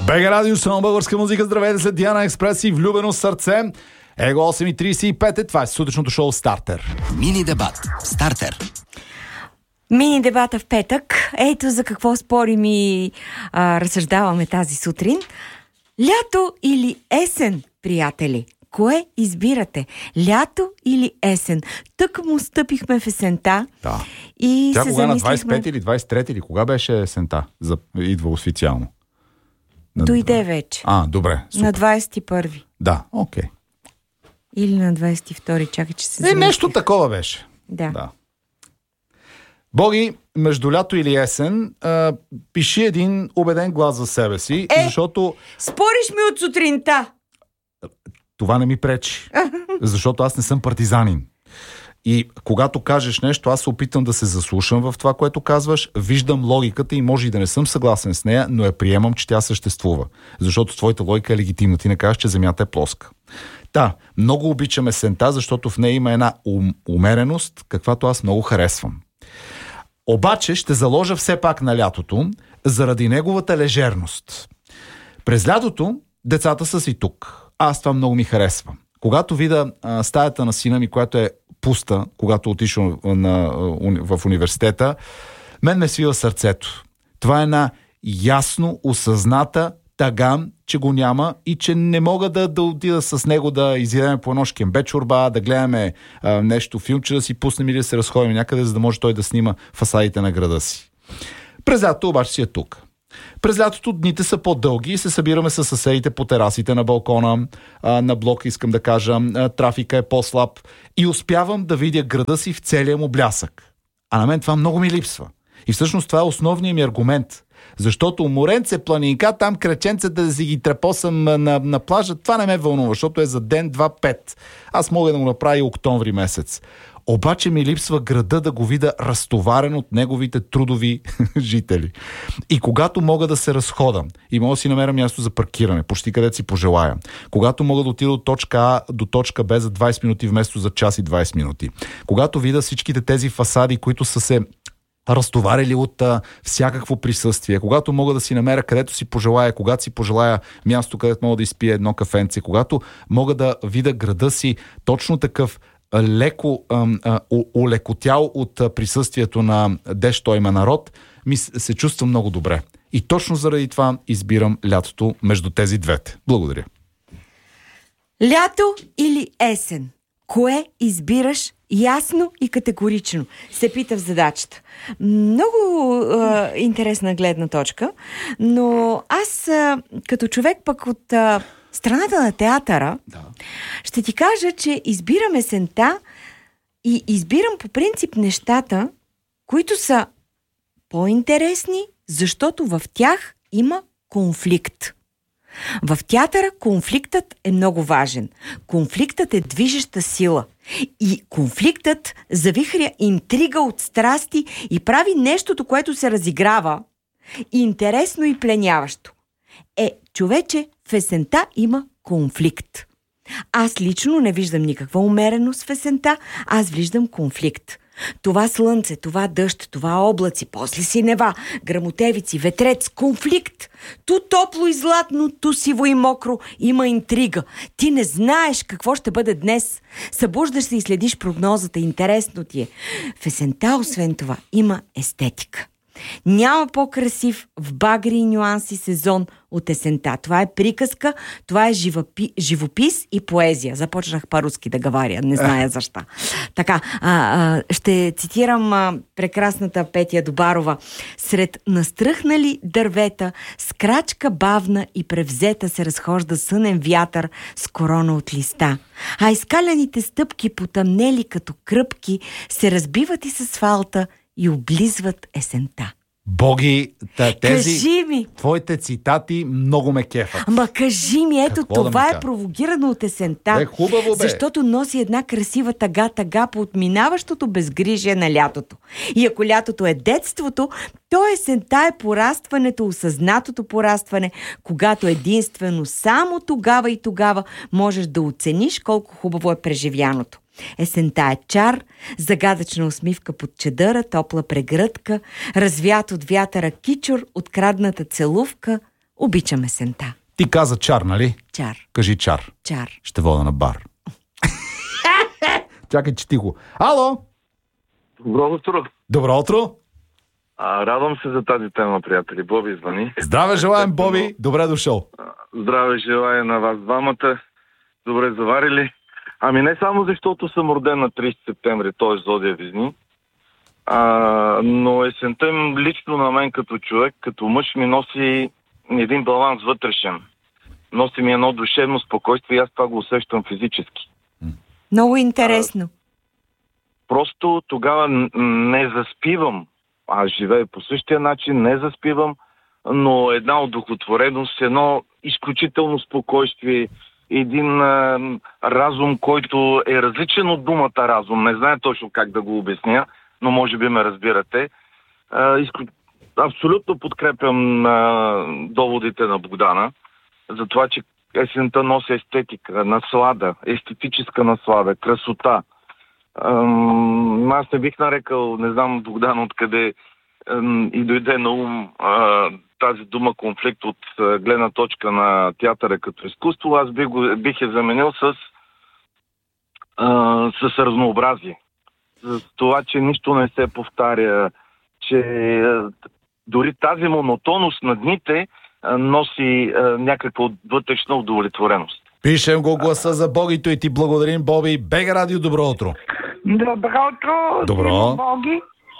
БГ Радио, само българска музика. Здравейте, след Диана Експрес и Влюбено сърце. Его 8:35 това е сутрешното шоу Стартер. Мини дебат. Стартер. Мини дебата в петък. Ето за какво спорим и разсъждаваме тази сутрин. Лято или есен, приятели? Кое избирате? Лято или есен? Тък му стъпихме в есента. Да. И тя се кога на замислихме... 25 или 23 или кога беше есента? Идва официално. Дойде вече. Добре. Супер. На 21. Да, окей. Или на 22. Чакай, че се замислих. Нещо такова беше. Да. Боги, между лято или есен, пиши един убеден глас за себе си, защото... Спориш ми от сутринта! Това не ми пречи, защото аз не съм партизанин. И когато кажеш нещо, аз се опитам да се заслушам в това, което казваш, виждам логиката и може и да не съм съгласен с нея, но я приемам, че тя съществува. Защото твоята логика е легитимна. Ти не кажеш, че земята е плоска. Да, много обичам есента, защото в нея има една умереност, каквато аз много харесвам. Обаче ще заложа все пак на лятото, заради неговата лежерност. През лятото децата са си тук. Аз това много ми харесва. Когато видя стаята на сина ми, която е пуста, когато отишъл в университета, мен ме свива сърцето. Това е една ясно осъзната тъга, че го няма и че не мога да отида с него да изядем по едно шкембе чорба, да гледаме нещо филмче, да си пуснем или да се разходим някъде, за да може той да снима фасадите на града си. През лятото обаче си е тук. През лятото дните са по-дълги и се събираме с съседите по терасите на балкона, на блока, искам да кажа, трафика е по-слаб и успявам да видя града си в целия му блясък. А на мен това много ми липсва. И всъщност това е основният ми аргумент. Защото моренце, планинка, там краченце да си ги трепосам на плажа, това не ме вълнува, защото е за ден, 2-5. Аз мога да го направя и октомври месец. Обаче ми липсва града да го видя разтоварен от неговите трудови жители. И когато мога да се разходам и мога да си намеря място за паркиране, почти където си пожелая, когато мога да отида от точка А до точка Б за 20 минути вместо за час и 20 минути, когато видя всичките тези фасади, които са се разтоварили от всякакво присъствие, когато мога да си намеря където си пожелая, когато си пожелая място, където мога да изпия едно кафенце, когато мога да видя града си точно такъв леко улекотял от присъствието на дещо има народ, се чувствам много добре. И точно заради това избирам лятото между тези двете. Благодаря. Лято или есен? Кое избираш ясно и категорично? Се пита в задачата. Много интересна гледна точка, но аз като човек пък от страната на театъра, ще ти кажа, че избирам есента и избирам по принцип нещата, които са по-интересни, защото в тях има конфликт. В театъра конфликтът е много важен. Конфликтът е движеща сила. И конфликтът завихря интрига от страсти и прави нещото, което се разиграва, интересно и пленяващо. Човече, в есента има конфликт. Аз лично не виждам никаква умереност в есента, аз виждам конфликт. Това слънце, това дъжд, това облаци, после синева, гръмотевици, ветрец, конфликт. Ту топло и златно, ту сиво и мокро, има интрига. Ти не знаеш какво ще бъде днес. Събуждаш се и следиш прогнозата, интересно ти е. В есента, освен това, има естетика. Няма по-красив в багри и нюанси сезон от есента. Това е приказка, това е живопис и поезия. Започнах по-руски да говоря, не зная защо. Така, ще цитирам прекрасната Петя Добарова. Сред настръхнали дървета, с крачка бавна и превзета се разхожда сънен вятър с корона от листа. А изкаляните стъпки, потъмнели като кръпки, се разбиват из асфалта и облизват есента. Боги, тези кажи ми. Твоите цитати много ме кефат. Ама кажи ми, ето какво това да е провокирано от есента. Хубаво, защото носи една красива тъга по отминаващото безгрижие на лятото. И ако лятото е детството, то есента е порастването, осъзнатото порастване, когато единствено само тогава и тогава можеш да оцениш колко хубаво е преживяното. Есента е чар, загадъчна усмивка под чадъра, топла прегръдка, развят от вятъра кичур, открадната целувка, Обичам есента. Ти каза чар, нали? Чар. Кажи чар. Чар. Ще вода на бар. Чакай, че ти го. Ало! Добро утро. Добро утро! Радвам се за тази тема, приятели. Боби звъни. Здраве желаем, Боби! Добре дошъл. Здраве желая на вас двамата. Добре заварили. Ами не само защото съм роден на 30 септември, т.е. зодия Везни, но есента лично на мен като човек, като мъж ми носи един баланс вътрешен. Носи ми едно душевно спокойствие и аз това го усещам физически. Много интересно. Просто тогава не заспивам. Аз живея по същия начин, не заспивам, но една удовлетвореност, едно изключително спокойствие, един разум, който е различен от думата разум. Не знае точно как да го обясня, но може би ме разбирате. Абсолютно подкрепям доводите на Богдана за това, че есента носи естетика, наслада, естетическа наслада, красота. Аз не бих нарекал, не знам Богдан откъде и дойде на ум тази дума конфликт от гледна точка на театъра като изкуство. Аз бих я заменил с разнообразие. За това, че нищо не се повтаря, че дори тази монотонност на дните носи някаква вътрешна удовлетвореност. Пишем го гласа за Богито и ти благодарим, Боби. Бега радио, добро утро. Добро утро. Добро. Боги.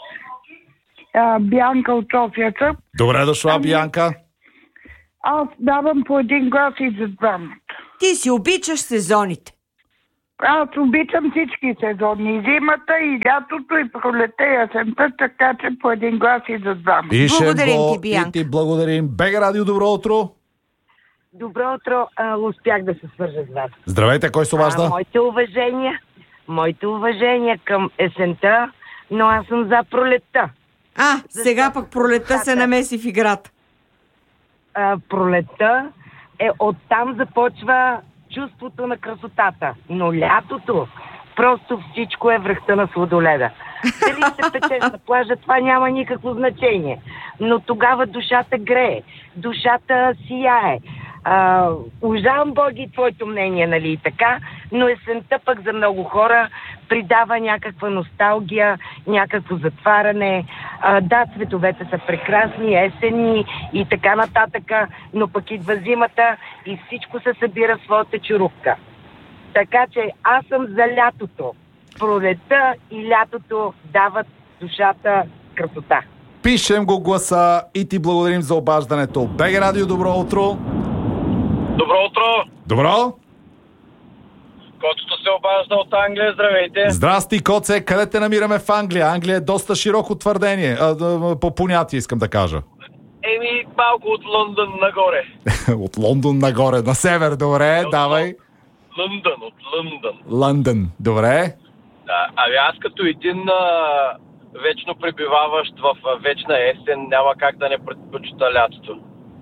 Бянка от Софията. Добре дошла, Бянка. Аз давам по един глас и за двамата. Ти си обичаш сезоните. Аз обичам всички сезони. И зимата, и лятото, и пролета, и есента, така че по един глас и за двамата. Благодарим ти, Бянка. И ти благодарим. Бега радио, добро утро. Добро утро, успях да се свържа с вас. Здравейте, кой се обажда? Моите уважения към есента, но аз съм за пролетта. Сега пък пролетта се намеси в играта. Пролетта оттам започва чувството на красотата, но лятото просто всичко е връхта на сладоледа. Дали се печеш на плажа, това няма никакво значение, но тогава душата грее, душата сияе. Уважавам, Боги, твоето мнение, нали и така, но есента пък за много хора придава някаква носталгия, някакво затваряне. Да, цветовете са прекрасни, есенни и така нататък, но пък идва зимата и всичко се събира в своята чурупка. Така че аз съм за лятото. Пролетта и лятото дават душата красота. Пишем го гласа и ти благодарим за обаждането. Бега радио, добро утро. Добро утро! Добро! Коцето се обажда от Англия, здравейте! Здрасти, Коце! Къде те намираме в Англия? Англия е доста широко твърдение, по понятие искам да кажа. Малко от Лондон нагоре. От Лондон нагоре, на север, добре, давай. От Лондон. Лондон, добре. Да, аз като един вечно пребиваващ в вечна есен, няма как да не предпочита лятото.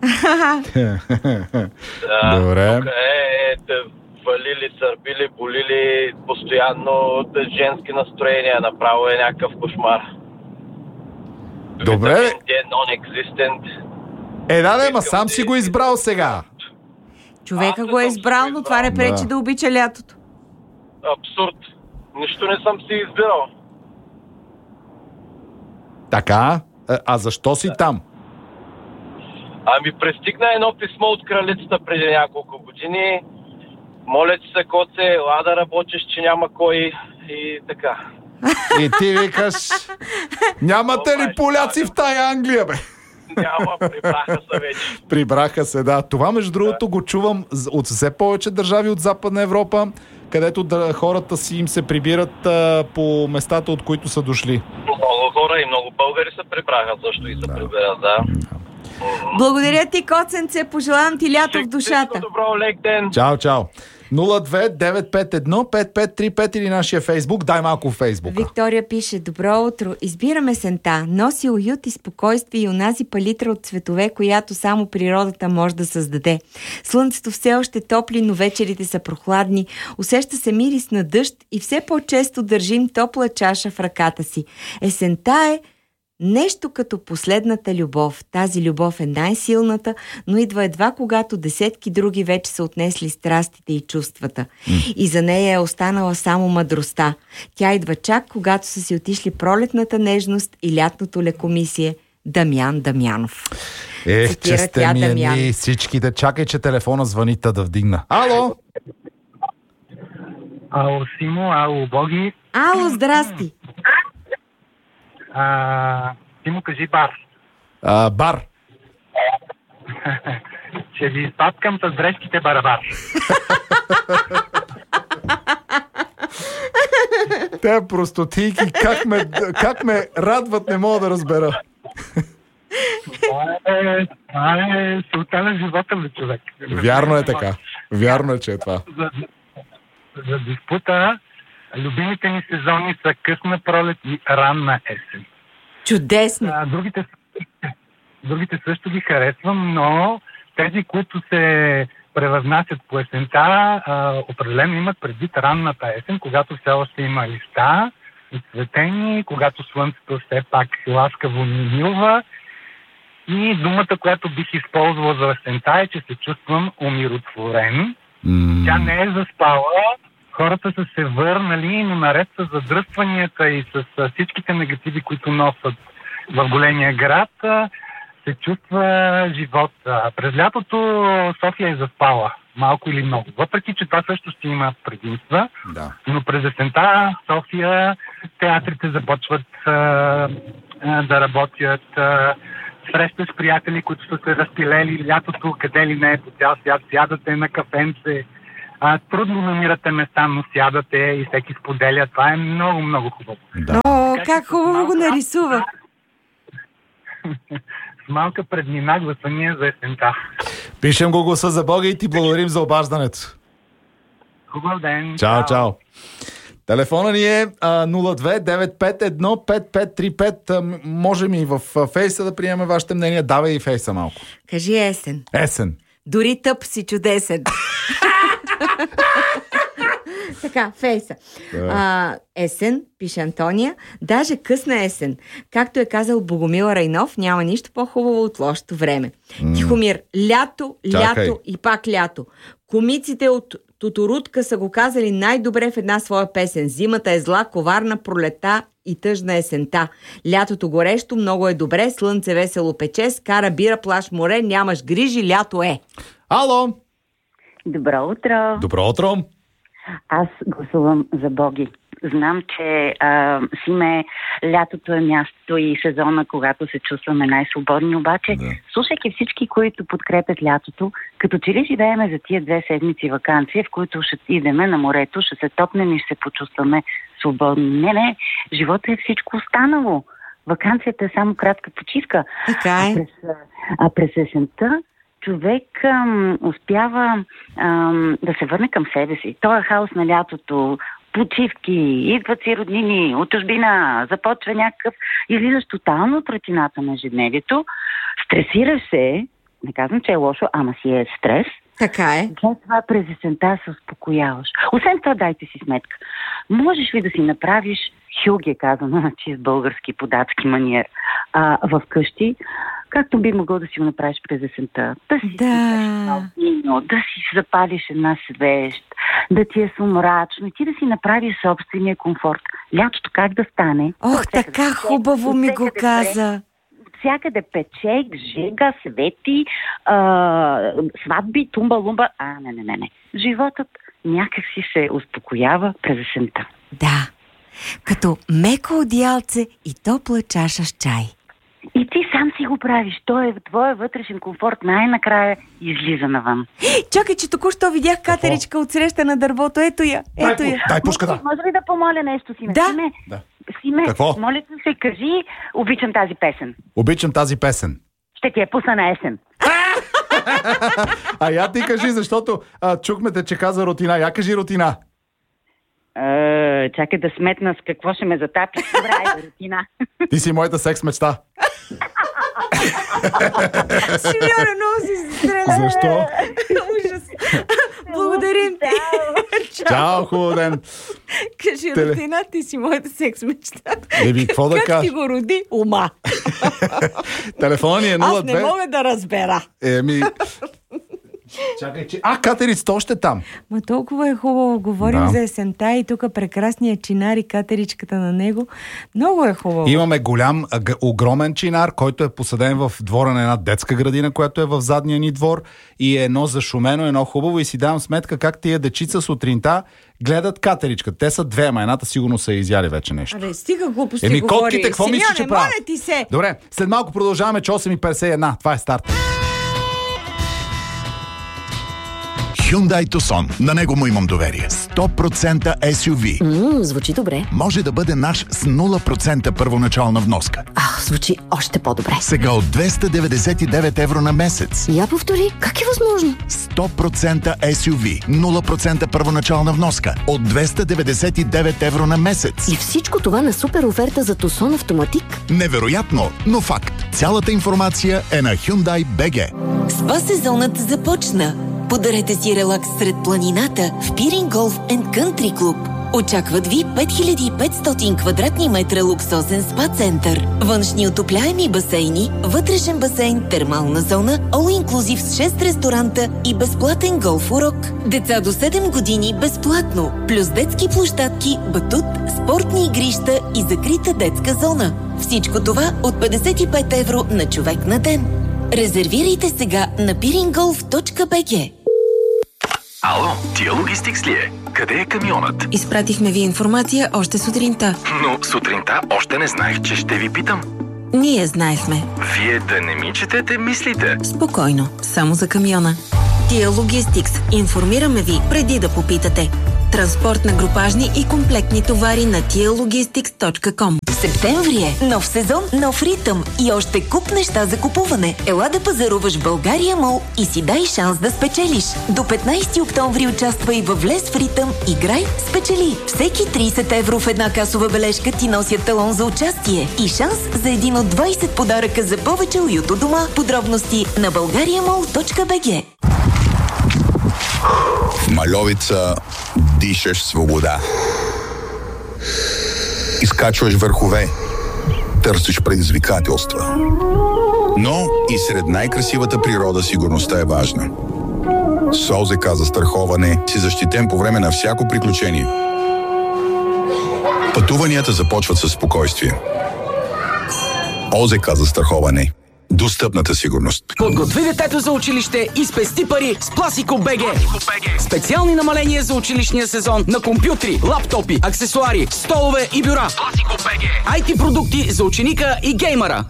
Добре. Тук валили, сърбили, болили постоянно женски настроения. Направо е някакъв кошмар. Добре. Non-existent. Ма сам си го избрал сега. Човека го е избрал, но това не пречи да обича лятото. Абсурд. Нищо не съм си избирал. Така? А защо си там? Пристигна едно писмо от кралицата преди няколко години. Моля ти се, Коце, ела да работиш, че няма кой и така. И ти викаш, нямате ли поляци в тая Англия, бе? Няма, прибраха се вече. Прибраха се, да. Това, между другото, го чувам от все повече държави от Западна Европа, където хората си им се прибират по местата, от които са дошли. Много хора и много българи се прибраха също и се прибират, да. Благодаря ти, Коценце, пожелавам ти лято в душата. Добро, лек ден. Чао. 02-951-5535 или нашия Фейсбук. Дай малко в Фейсбука. Виктория пише: добро утро, избирам есента. Носи уют и спокойствие и онази палитра от цветове, която само природата може да създаде. Слънцето все още топли, но вечерите са прохладни. Усеща се мирис на дъжд и все по-често държим топла чаша в ръката си. Есента е Нещо като последната любов. Тази любов е най-силната, но идва едва когато десетки други вече са отнесли страстите и чувствата. И за нея е останала само мъдростта. Тя идва чак когато са си отишли пролетната нежност и лятното лекомисие. Дамян Дамянов. Че сте ми всичките. Чакай, че телефона звъни, да вдигна. Ало! Ало, Симо, ало, Боги. Ало, здрасти! Симо, кажи бар. Бар. Ще ви изпаткам с дрежките барабар. Те простотийки, как ме радват, не мога да разбера. Това е султа на живота ми, човек. Вярно е така. Вярно е, че е това. За диспута, любимите ни сезони са късна пролет и ранна есен. Чудесно! Другите също ги харесвам, но тези, които се превъзнасят по есента, определено имат предвид ранната есен, когато все още има листа и цветени, когато слънцето все пак ласкаво ни милва. И думата, която бих използвала за есента е, че се чувствам умиротворен. Тя не е заспала, хората са се върнали, но наред с задръстванията и с всичките негативи, които носят в големия град, се чувства живот. През лятото София е заспала, малко или много. Въпреки, че това също ще има предимства, но през есента София театрите започват да работят, срещаш приятели, които са се разпилели лятото, къде ли не е по цял свят, сядате на кафенце, трудно намирате места, но сядате и всеки споделя. Това е много, много хубаво. Да. О, как хубаво го нарисува! С малка преднина гласания за есента. Пишем го гласа за Бога и ти благодарим за обаждането. Хубав ден. Чао. Телефона ни е 02-951-5535. Можем и в фейса да приемем вашите мнения. Давай и фейса малко. Кажи есен. Есен. Дори тъп си чудесен. Така, фейса. Есен, пише Антония, даже късна есен. Както е казал Богомил Райнов, няма нищо по-хубаво от лошото време. Тихомир, лято и пак лято. Комиците от Тоторутка са го казали най-добре в една своя песен. Зимата е зла, коварна, пролета и тъжна есента. Лятото горещо, много е добре, слънце весело пече, скара бира, плаш море, нямаш грижи, лято е. Ало! Добро утро! Добро утро! Аз гласувам за Боги. Знам, че Симе, лятото е мястото и сезона, когато се чувстваме най-свободни, обаче, слушайки всички, които подкрепят лятото, като че ли живееме за тия 2 седмици ваканция, в които ще идеме на морето, ще се топнем и ще се почувстваме свободни. Не, живота е всичко останало. Ваканцията е само кратка почивка. Така е. През есента човек успява да се върне към себе си. Той е хаос на лятото, почивки, идват си роднини от чужбина, започва някакъв, излизаш тотално от рутината на ежедневието, стресираш се, не казвам, че е лошо, ама си е стрес. Така е. След това през есента се успокояваш. Освен това, дайте си сметка. Можеш ли да си направиш хюге, казано на чист български податски маниер, в къщи, както би могъл да си го направиш през есента? Да си да си запалиш една свещ, да ти е сумрачно и ти да си направиш собствения комфорт. Лятото как да стане? Ох, така хубаво ми го каза. Всякъде пече, жега, свети, сватби, тумба-лумба. Не. Животът някак си се успокоява през есента. Да, като меко одеялце и топла чаша с чай. И ти сам си го правиш. Твоя вътрешен комфорт най-накрая излиза навън. Чакай, че току-що видях катеричка от среща на дървото. Ето я. Дай пушката. Може ли да помоля нещо, Симе? Да. Симе, какво? моля ти се, кажи, обичам тази песен. Обичам тази песен. Ще ти я пусна на есен. Я ти кажи, защото чухме те, че каза рутина. Я кажи рутина. Чакай да сметна с какво ще ме затапи. Добра, рутина. Ти си моята секс мечта. Симеона, много си стреля. Защо? Ужас. Благодарим ти. Чао, хубав ден. Кажи, Родина, ти си моята секс мечта. Какво да кажа? Как ти кажа? го роди? Ума. Телефонът ни е 02. Аз не мога да разбера. Чакай, че... катерицата още там. Ма толкова е хубаво. Говорим за есента и тук прекрасният чинар и катеричката на него. Много е хубаво. Имаме огромен чинар, който е посаден в двора на една детска градина, която е в задния ни двор и е едно зашумено, едно хубаво и си давам сметка как тия дечица сутринта гледат катеричка. Те са две, ама едната сигурно са изяли вече нещо. Абе, стига глупости говори. Котките, какво мислиш, че правят? моля ти се! Добре, след малко продължаваме, че 8:51. Това е старт. Hyundai Tucson. На него му имам доверие. 100% SUV. Звучи добре. Може да бъде наш с 0% първоначална вноска. Звучи още по-добре. Сега от 299 евро на месец. Я повтори, как е възможно? 100% SUV. 0% първоначална вноска. От 299 евро на месец. И всичко това на супер оферта за Tucson Автоматик? Невероятно, но факт. Цялата информация е на Hyundai BG. Спа сезонът започна. Подарете си релакс сред планината в Пирин Голф & Кънтри Клуб. Очакват ви 5500 квадратни метра луксозен спа център, външни отопляеми басейни, вътрешен басейн, термална зона, all-inclusive с 6 ресторанта и безплатен голф урок. Деца до 7 години безплатно, плюс детски площадки, батут, спортни игрища и закрита детска зона. Всичко това от 55 евро на човек на ден. Резервирайте сега на piringolf.bg. Ало, Тия Логистикс ли е? Къде е камионът? Изпратихме ви информация още сутринта. Но сутринта още не знаех, че ще ви питам. Ние знаехме. Вие да не ми четете мислите. Спокойно, само за камиона. Тия Логистикс. Информираме ви преди да попитате. Транспорт на групажни и комплектни товари на tialogistics.com. Септември е. Нов сезон, нов ритъм и още куп неща за купуване. Ела да пазаруваш в България Мол и си дай шанс да спечелиш. До 15 октомври участвай във Влез в ритъм, играй, спечели. Всеки 30 евро в една касова бележка ти носят талон за участие и шанс за един от 20 подаръка за повече уют у дома. Подробности на bulgariamall.bg. В Мальовица дишаш свобода. Изкачваш върхове. Търсиш предизвикателства. Но и сред най-красивата природа сигурността е важна. С ОЗК застраховане си защитен по време на всяко приключение. Пътуванията започват със спокойствие. ОЗК застраховане. Достъпната сигурност. Подготви детето за училище и спести пари с Пласико БГ. Специални намаления за училищния сезон на компютри, лаптопи, аксесуари, столове и бюра. Пласико БГ. IT продукти за ученика и геймъра.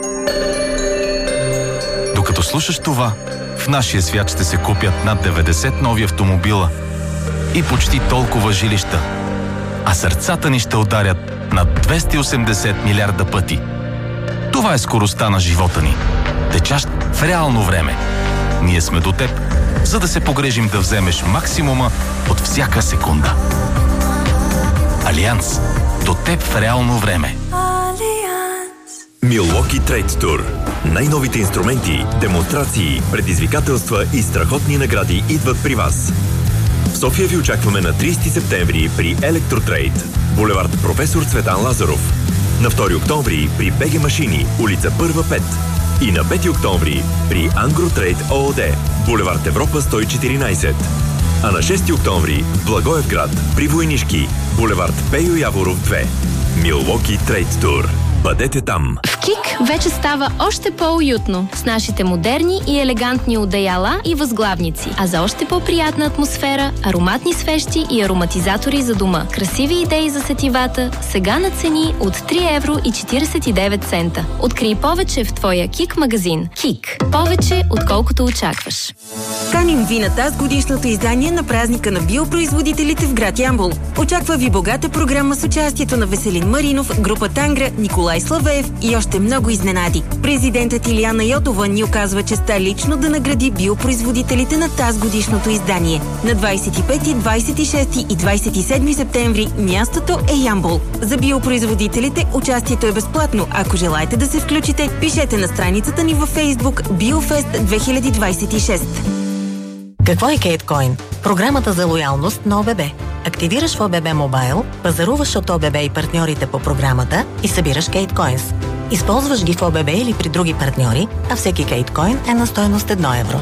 Докато слушаш това, в нашия свят ще се купят над 90 нови автомобила и почти толкова жилища. А сърцата ни ще ударят над 280 милиарда пъти. Това е скоростта на живота ни. Течащ в реално време. Ние сме до теб, за да се погрежим да вземеш максимума от всяка секунда. Алианс. До теб в реално време. Milwaukee Trade Tour. Най-новите инструменти, демонстрации, предизвикателства и страхотни награди идват при вас. В София ви очакваме на 30 септември при Електротрейд, булевард Професор Цветан Лазаров. На 2 октомври при БГ Машини, улица Първа 5. И на 5 октомври при Ангротрейд ООД, булевард Европа 114. А на 6 октомври в Благоевград при Войнишки, булевард Пейо Яворов 2. Milwaukee Trade Tour. Бъдете там! В КИК вече става още по-уютно с нашите модерни и елегантни одеяла и възглавници. А за още по-приятна атмосфера, ароматни свещи и ароматизатори за дома. Красиви идеи за сетивата, сега на цени от 3,49 евро. Открий повече в твоя КИК магазин. КИК. Повече, отколкото очакваш. Каним ви на тази годишното издание на празника на биопроизводителите в град Ямбол. Очаква ви богата програма с участието на Веселин Маринов, група Тангра, Николай Славеев и още много изненади. Президентът Илияна Йотова ни оказва честта лично да награди биопроизводителите на тази годишното издание. На 25, 26 и 27 септември мястото е Ямбол. За биопроизводителите участието е безплатно. Ако желаете да се включите, пишете на страницата ни във Facebook BioFest 2026. Какво е Кейткоин? Програмата за лоялност на ОББ. Активираш в ОББ Mobile, пазаруваш от ОББ и партньорите по програмата и събираш Кейткоинс. Използваш ги в ОББ или при други партньори, а всеки Кейткоин е на стойност 1 евро.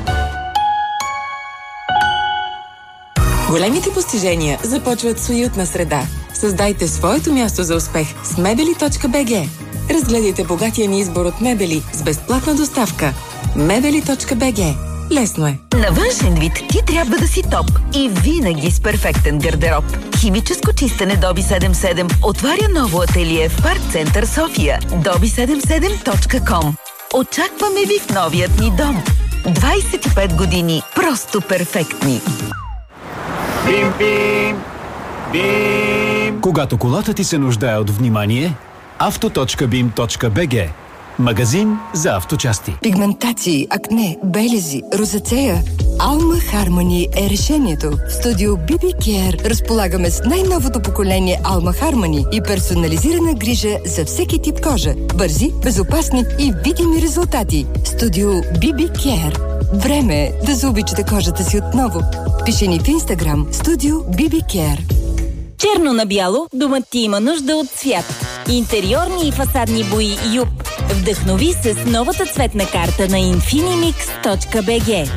Големите постижения започват с уютна среда. Създайте своето място за успех с mebeli.bg. Разгледайте богатия ни избор от мебели с безплатна доставка. mebeli.bg. Лесно е. На външен вид ти трябва да си топ и винаги с перфектен гардероб. Химическо чистене Доби 77 отваря ново ателие в Парк Център София. dobi77.com. Очакваме ви в новият ни дом. 25 години просто перфектни. Бим, бим, бим. Когато колата ти се нуждае от внимание, auto.bim.bg. Магазин за авточасти. Пигментации, акне, белези, розацея. Alma Harmony е решението. В студио BB Care разполагаме с най-новото поколение Alma Harmony и персонализирана грижа за всеки тип кожа. Бързи, безопасни и видими резултати. Студио BB Care. Време е да заобичате кожата си отново. Пиши ни в Инстаграм Студио BB Care. Черно на бяло, домът ти има нужда от цвят. Интериорни и фасадни бои Юб. Вдъхнови се с новата цветна карта на infinimix.bg.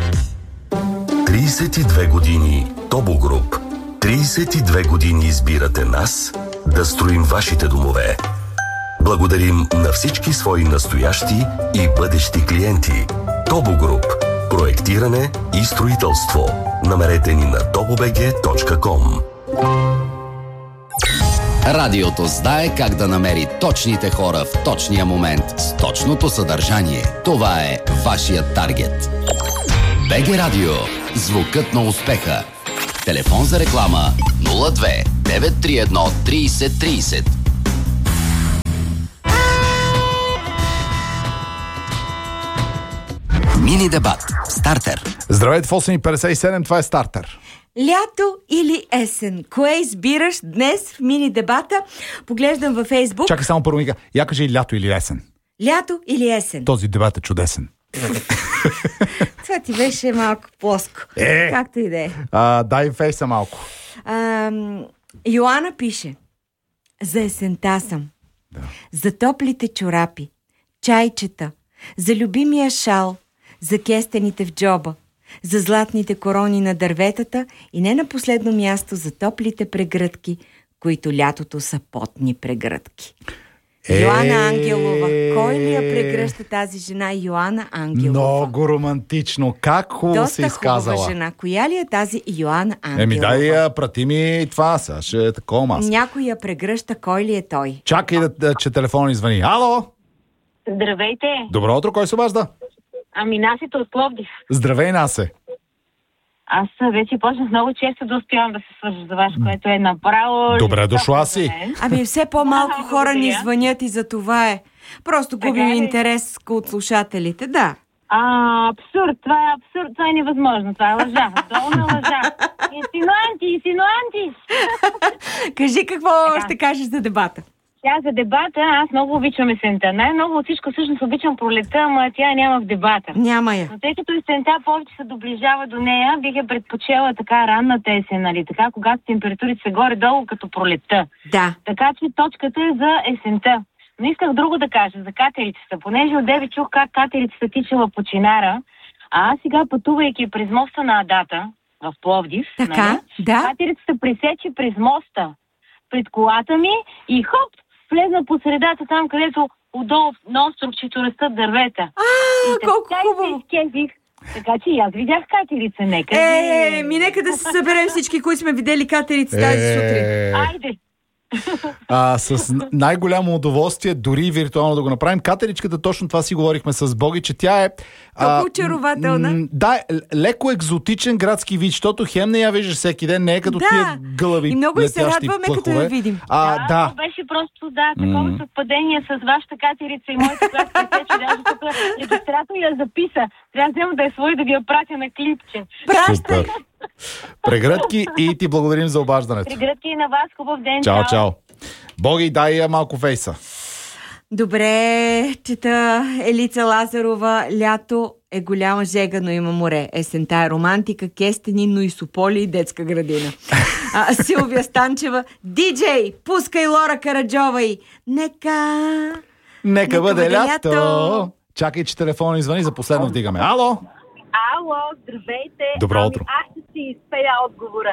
32 години Тобо Груп. 32 години избирате нас да строим вашите домове. Благодарим на всички свои настоящи и бъдещи клиенти. Тобо Груп. Проектиране и строителство. Намерете ни на tobobg.com. Радиото знае как да намери точните хора в точния момент с точното съдържание. Това е вашият таргет. БГ Радио. Звукът на успеха. Телефон за реклама 02 931 30 30. Мини дебат. Стартер. Здравейте в 8:57, това е Стартер. Лято или есен? Кое избираш днес в мини дебата? Поглеждам във Фейсбук. Чакай само първо мига. Я кажи лято или есен. Лято или есен? Този дебат е чудесен. Това ти беше малко плоско. Както и да е. Дай фейса малко. Йоана пише: за есента съм. Да. За топлите чорапи, чайчета, за любимия шал, за кестените в джоба, за златните корони на дърветата и не на последно място за топлите прегръдки, които лятото са потни прегръдки. Йоана Ангелова. Кой ли я прегръща тази жена? Йоана Ангелова. Много романтично. Как хубаво се изказала. Доста хубава жена. Коя ли е тази Йоана Ангелова? Дай я, прати ми това, сега ще е такова маска. Някой я прегръща. Кой ли е той? Чакай че телефон извъни. Ало! Здравейте! Добро утро, кой се обажда? Насите от Пловдив. Здравей, Насе. Аз вече почнах много често да успявам да се свържа за вас, което е направо... Добре дошла си. Все по-малко хора ни звънят и за това е. Просто губим интерес от слушателите, да. Абсурд, това е абсурд, това е невъзможно, това е лъжа, долна лъжа. Инсинуанти! Кажи какво ще кажеш за дебата. Сега за дебата, аз много обичам есента. Най-много от всичко всъщност обичам пролета, ама тя няма в дебата. Няма я. Но тъй като есента повече се доближава до нея, бих я предпочела така ранната есен, нали? Така, когато температурите са горе-долу като пролета. Да. Така че точката е за есента. Но исках друго да кажа, за катерицата. Понеже от деве чух как катерицата тичала по Чинара, а аз сега пътувайки през моста на Адата в Пловдив, така, нали? Да. Катерицата пресече през моста пред колата ми и хоп, влезна по средата там, където отдолу на островчето растат дървета. Колко хубаво! Така че и аз видях катерица, нека. Нека да се съберем всички, които сме видели катерица тази сутрин. Айде! С най-голямо удоволствие, дори и виртуално да го направим. Катеричката, точно това си говорихме с Боги, че тя е... Толкова очарователна. Да, леко екзотичен градски вид, защото хем не я виждаш всеки ден, не е като тия гълъби. И много и се радваме, като я видим. Да, беше просто, такова съвпадение с вашата катерица и моята, която пресече. Даже тук регистратор я записа. Трябва да взема да я свои да ви я пратя на клипче. Супер. Прегръдки и ти благодарим за обаждането. Прегръдки и на вас. Хубав ден. Чао. Боги, дай я малко фейса. Добре, чета Елица Лазарова. Лято е голяма жега, но има море. Есента е романтика, кестени, но и сополи и детска градина. Силвия Станчева, диджей, пускай Лора Караджова и Нека бъде лято. Чакай, че телефон извъни, за последно вдигаме. Ало, здравейте. Добро утро. Аз ще си изпея отговора.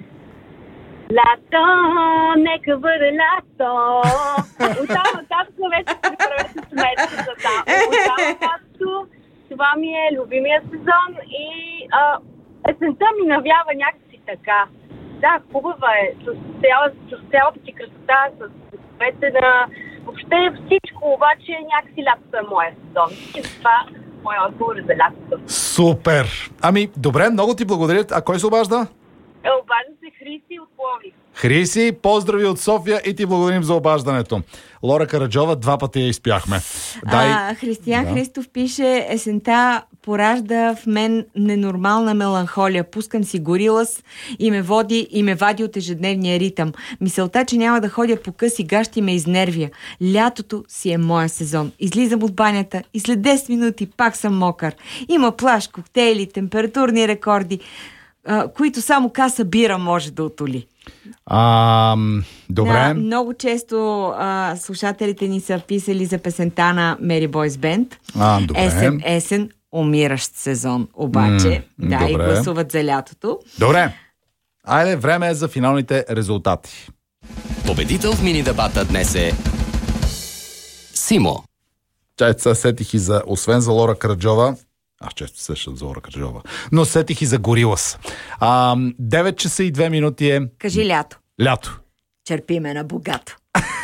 Лято, нека бъде лято. Оттам нататък вече се правете сметка за там. Оттам нататък това ми е любимия сезон и есента ми навява някакси така. Да, хубава е. С цялата си красота, с цветите на... Въобще всичко, обаче някакси лятото е моя сезон. И това моя отговор за лятото. Супер! Ами, добре, много ти благодаря. А кой се обажда? Обажда се Хриси от Пловдив. Хриси, поздрави от София и ти благодарим за обаждането. Лора Караджова, 2 пъти я изпяхме. Християн Христов пише: есента поражда в мен ненормална меланхолия. Пускам си Горилас и ме вади от ежедневния ритъм. Мисълта, че няма да ходя по къси гащи, ме изнервя. Лятото си е моя сезон. Излизам от банята и след 10 минути пак съм мокър. Има плаж, коктейли, температурни рекорди, които само каса бира може да отоли. Добре. Да, много често слушателите ни са писали за песента на Mary Boy's Band. Есен, умиращ сезон. Обаче, и гласуват за лятото. Добре. Айде, време е за финалните резултати. Победител в мини-дебата днес е Симо. Чайца, сетих и за, освен за Лора Караджова, аз често сещам за Лора Караджова, но сетих и за Горилас. 9 часа и 2 минути е... Кажи лято. Лято. Черпи ме на богато.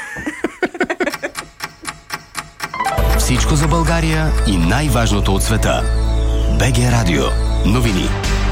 Всичко за България и най-важното от света. БГ Радио. Новини.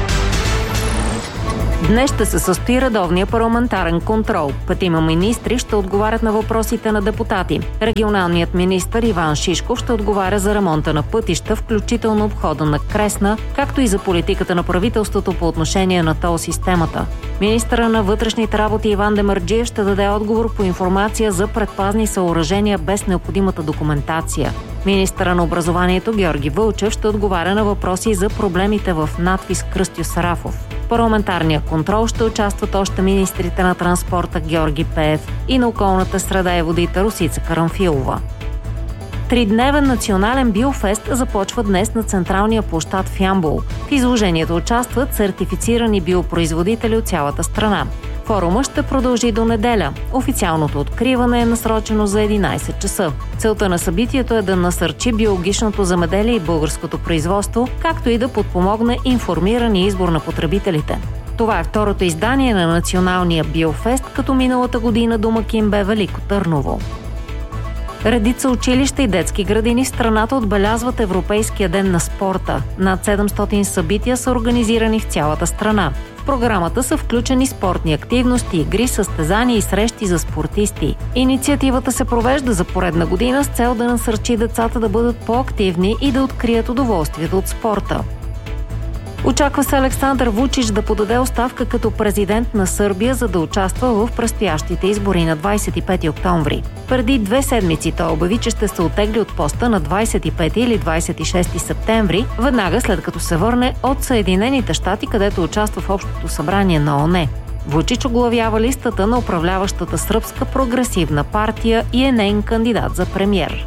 Днес ще се състои редовния парламентарен контрол. 5 министри ще отговарят на въпросите на депутати. Регионалният министър Иван Шишков ще отговаря за ремонта на пътища, включително обхода на Кресна, както и за политиката на правителството по отношение на тол системата. Министъра на вътрешните работи Иван Демерджиев ще даде отговор по информация за предпазни съоръжения без необходимата документация. Министъра на образованието Георги Вълчев ще отговаря на въпроси за проблемите в надвис Кръстю Сарафов. В парламентарния контрол ще участват още министрите на транспорта Георги Пеев и на околната среда и водите Росица Карамфилова. 3-дневен национален биофест започва днес на централния площад в Ямбол. В изложението участват сертифицирани биопроизводители от цялата страна. Форумът ще продължи до неделя. Официалното откриване е насрочено за 11 часа. Целта на събитието е да насърчи биологичното земеделие и българското производство, както и да подпомогне информиран избор на потребителите. Това е второто издание на Националния биофест, като миналата година домакин бе Велико Търново. Редица училища и детски градини в страната отбелязват Европейския ден на спорта. Над 700 събития са организирани в цялата страна. В програмата са включени спортни активности, игри, състезания и срещи за спортисти. Инициативата се провежда за поредна година с цел да насърчи децата да бъдат по-активни и да открият удоволствието от спорта. Очаква се Александър Вучич да подаде оставка като президент на Сърбия, за да участва в предстоящите избори на 25 октомври. Преди 2 седмици той обяви, че ще се оттегли от поста на 25 или 26 септември, веднага след като се върне от Съединените щати, където участва в Общото събрание на ООН. Вучич оглавява листата на управляващата сръбска прогресивна партия и е неин кандидат за премиер.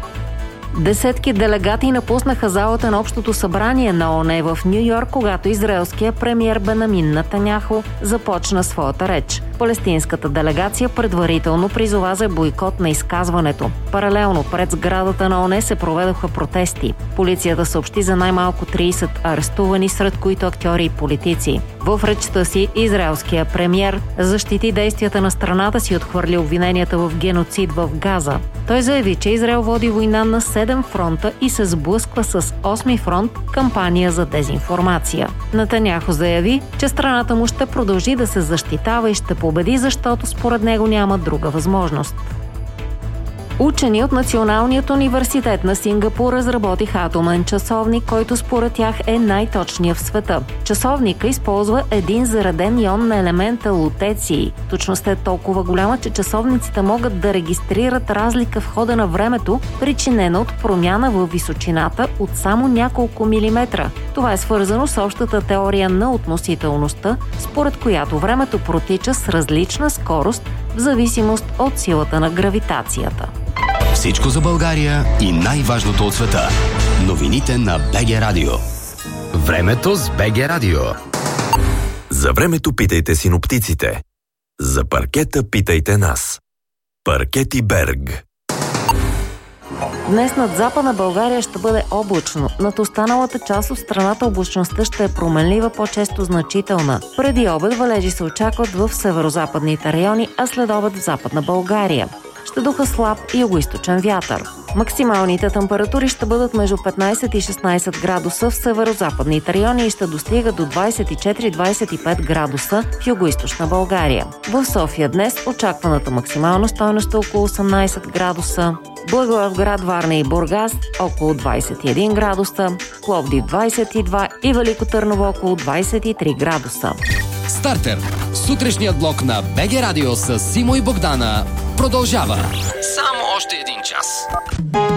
Десетки делегати напуснаха залата на Общото събрание на ООН в Ню-Йорк, когато израелският премиер Бенямин Нетаняху започна своята реч. Палестинската делегация предварително призова за бойкот на изказването. Паралелно пред сградата на ООН се проведоха протести. Полицията съобщи за най-малко 30 арестувани, сред които актьори и политици. В речта си израелският премиер защити действията на страната си и отхвърли обвиненията в геноцид в Газа. Той заяви, че Израел води война на 7 фронта и се сблъсква с 8-ми фронт кампания за дезинформация. Нетаняху заяви, че страната му ще продължи да се защитава и ще победи, защото според него няма друга възможност. Учени от Националният университет на Сингапур разработиха атомен часовник, който според тях е най-точният в света. Часовника използва един зареден ион на елемента лутеций. Точността е толкова голяма, че часовниците могат да регистрират разлика в хода на времето, причинена от промяна във височината от само няколко милиметра. Това е свързано с общата теория на относителността, според която времето протича с различна скорост в зависимост от силата на гравитацията. Всичко за България и най-важното от света. Новините на БГ Радио. Времето с БГ Радио. За времето питайте синоптиците. За паркета питайте нас. Паркети Берг. Днес над Западна България ще бъде облачно. Над останалата част от страната облачността ще е променлива, по-често значителна. Преди обед валежи се очакват в северозападните райони, а след обед в Западна България. Ще духа слаб югоизточен вятър. Максималните температури ще бъдат между 15 и 16 градуса в северозападните райони и ще достигат до 24-25 градуса в югоизточна България. В София днес очакваната максимална стойност е около 18 градуса. Благоевград, Варна и Бургас около 21 градуса, Пловдив 22 и Велико Търново около 23 градуса. Стартер. Сутрешният блок на БГ Радио с Симо и Богдана продължава. Само още един час.